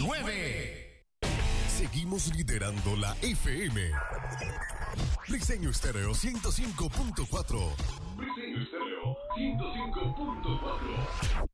9. Seguimos liderando la FM. Briseño Estéreo 105.4. Briseño Estéreo 105.4.